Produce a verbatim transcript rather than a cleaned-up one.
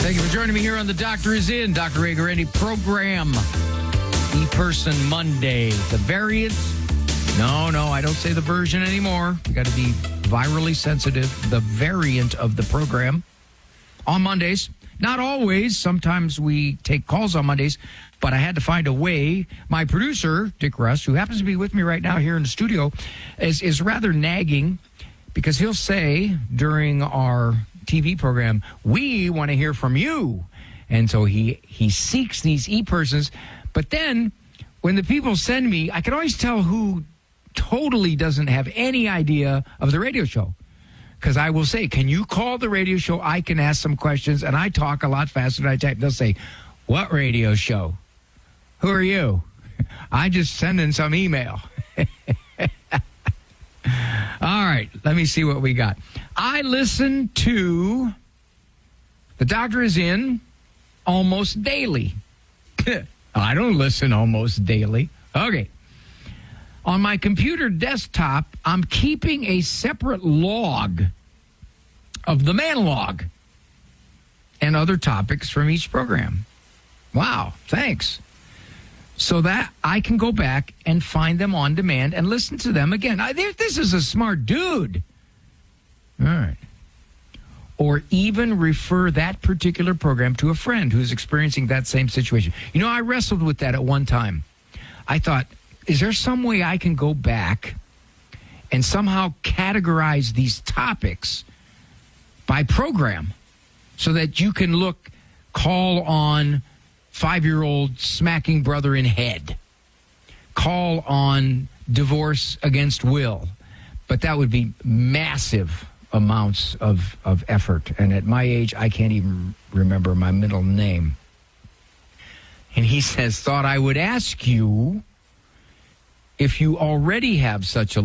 Thank you for joining me here on The Doctor Is In. Doctor Ray Guarendi program. E-Person Monday. The variant. No, no, I don't say the version anymore. We got to be virally sensitive. The variant of the program on Mondays. Not always. Sometimes we take calls on Mondays, but I had to find a way. My producer, Dick Rust, who happens to be with me right now here in the studio, is, is rather nagging because he'll say during our T V program, we want to hear from you. And so he, he seeks these e-persons. But then when the people send me, I can always tell who totally doesn't have any idea of the radio show. Because I will say, can you call the radio show? I can ask some questions, and I talk a lot faster than I type. They'll say, what radio show? Who are you? I just send in some email. All right, let me see what we got. I listen to The Doctor Is In almost daily. I don't listen almost daily. Okay. On my computer desktop, I'm keeping a separate log of the man log and other topics from each program. Wow, thanks. So that I can go back and find them on demand and listen to them again. I, this is a smart dude. All right. Or even refer that particular program to a friend who's experiencing that same situation. You know, I wrestled with that at one time. I thought, is there some way I can go back and somehow categorize these topics by program so that you can look, call on five-year-old smacking brother in head, call on divorce against will. But that would be massive amounts of, of effort. And at my age, I can't even remember my middle name. And he says, thought I would ask you if you already have such a